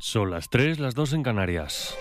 Son las 3, las 2 en Canarias.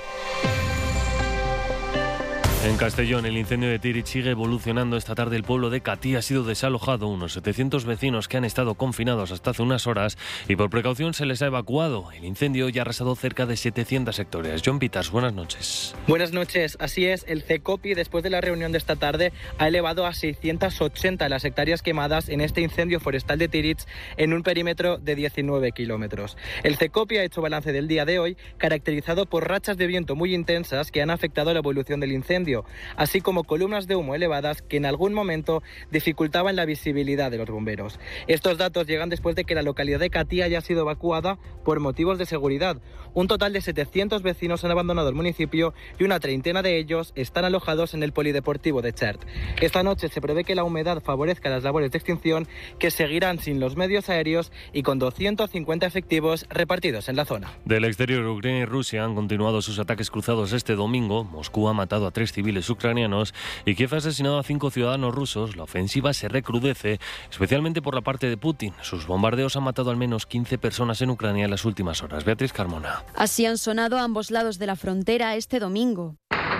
En Castellón, el incendio de Tírig sigue evolucionando. Esta tarde el pueblo de Catí ha sido desalojado. Unos 700 vecinos que han estado confinados hasta hace unas horas y por precaución se les ha evacuado. El incendio ya ha arrasado cerca de 700 hectáreas. John Peters, buenas noches. Buenas noches. Así es, el CECOPI, después de la reunión de esta tarde, ha elevado a 680 las hectáreas quemadas en este incendio forestal de Tírig en un perímetro de 19 kilómetros. El CECOPI ha hecho balance del día de hoy, caracterizado por rachas de viento muy intensas que han afectado la evolución del incendio, así como columnas de humo elevadas que en algún momento dificultaban la visibilidad de los bomberos. Estos datos llegan después de que la localidad de Catí haya sido evacuada por motivos de seguridad. Un total de 700 vecinos han abandonado el municipio y una treintena de ellos están alojados en el polideportivo de Xert. Esta noche se prevé que la humedad favorezca las labores de extinción, que seguirán sin los medios aéreos y con 250 efectivos repartidos en la zona. Del exterior, Ucrania y Rusia han continuado sus ataques cruzados este domingo. Moscú ha matado a 3 civiles ucranianos y Kiev ha asesinado a 5 ciudadanos rusos. La ofensiva se recrudece, especialmente por la parte de Putin. Sus bombardeos han matado al menos 15 personas en Ucrania en las últimas horas. Beatriz Carmona. Así han sonado a ambos lados de la frontera este domingo.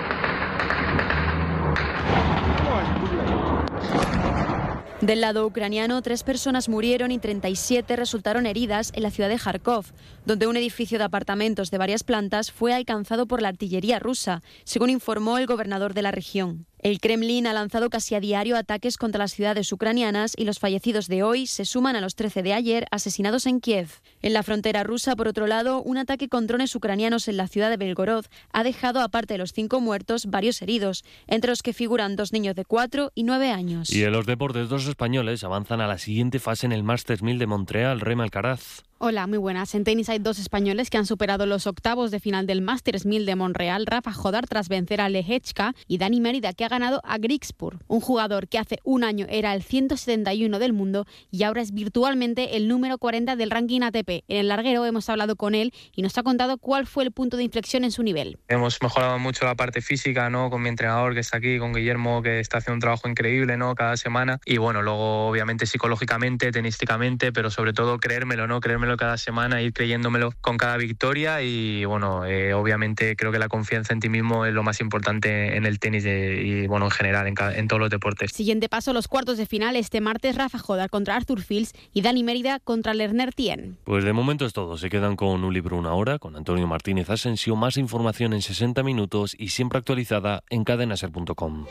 Del lado ucraniano, 3 personas murieron y 37 resultaron heridas en la ciudad de Kharkov, donde un edificio de apartamentos de varias plantas fue alcanzado por la artillería rusa, según informó el gobernador de la región. El Kremlin ha lanzado casi a diario ataques contra las ciudades ucranianas y los fallecidos de hoy se suman a los 13 de ayer asesinados en Kiev. En la frontera rusa, por otro lado, un ataque con drones ucranianos en la ciudad de Belgorod ha dejado, aparte de los 5 muertos, varios heridos, entre los que figuran 2 niños de 4 y 9 años. Y en los deportes, 2 españoles avanzan a la siguiente fase en el Masters 1000 de Montreal. Rema Alcaraz. Hola, muy buenas. En tenis hay 2 españoles que han superado los octavos de final del Masters 1000 de Montreal. Rafa Jodar tras vencer a Lehečka y Dani Mérida, que ha ganado a Grigspur, un jugador que hace un año era el 171 del mundo y ahora es virtualmente el número 40 del ranking ATP. En el larguero hemos hablado con él y nos ha contado cuál fue el punto de inflexión en su nivel. Hemos mejorado mucho la parte física, ¿no? Con mi entrenador que está aquí, con Guillermo, que está haciendo un trabajo increíble, ¿no? Cada semana. Y bueno, luego obviamente psicológicamente, tenísticamente, pero sobre todo creérmelo, ¿no? Creérmelo cada semana, ir creyéndomelo con cada victoria y bueno, obviamente creo que la confianza en ti mismo es lo más importante en el tenis y bueno, en general, en todos los deportes. Siguiente paso, los cuartos de final este martes, Rafa Jodar contra Arthur Fils y Dani Mérida contra Lerner Tien. Pues de momento es todo, se quedan con un libro una hora, con Antonio Martínez Asensio, más información en 60 minutos y siempre actualizada en cadenaser.com.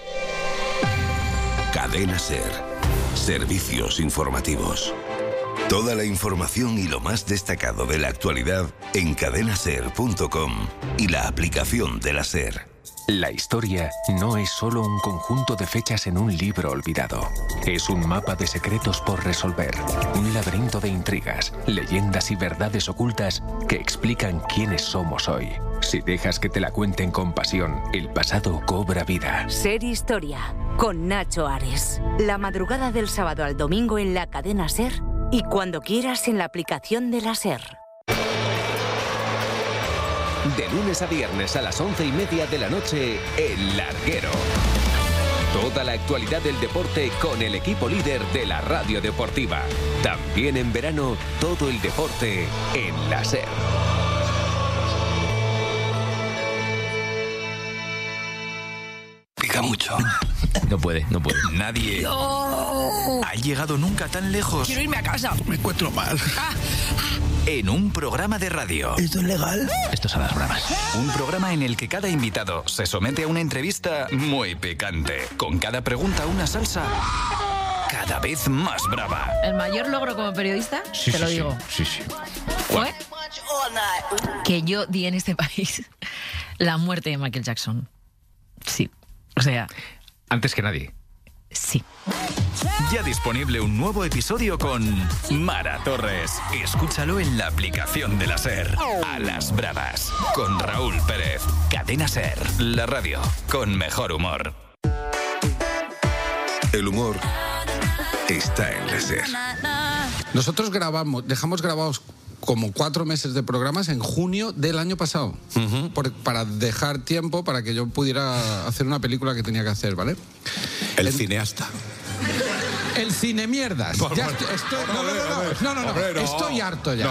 Cadena Ser. Servicios informativos. Toda la información y lo más destacado de la actualidad en cadenaser.com y la aplicación de la Ser. La historia no es solo un conjunto de fechas en un libro olvidado. Es un mapa de secretos por resolver, un laberinto de intrigas, leyendas y verdades ocultas que explican quiénes somos hoy. Si dejas que te la cuenten con pasión, el pasado cobra vida. Ser Historia, con Nacho Ares. La madrugada del sábado al domingo en la cadena Ser y cuando quieras en la aplicación de la Ser. De lunes a viernes a las 11:30 de la noche, El Larguero. Toda la actualidad del deporte con el equipo líder de la radio deportiva. También en verano, todo el deporte en la Ser. Pica mucho. No puede. Nadie ha llegado nunca tan lejos. Quiero irme a casa. Me encuentro mal. En un programa de radio. ¿Esto es legal? Esto es a las bravas. Un programa en el que cada invitado se somete a una entrevista muy picante. Con cada pregunta una salsa cada vez más brava. ¿El mayor logro como periodista? Sí, te lo digo. Sí. Fue que yo di en este país la muerte de Michael Jackson. Sí. O sea... Antes que nadie. Sí. Ya disponible un nuevo episodio con Mara Torres. Escúchalo en la aplicación de la Ser. A las bravas. Con Raúl Pérez. Cadena Ser. La radio con mejor humor. El humor está en la Ser. Nosotros dejamos grabados como 4 meses de programas en junio del año pasado, para dejar tiempo para que yo pudiera hacer una película que tenía que hacer, ¿vale? El cineasta. El cine mierdas. No, estoy harto ya.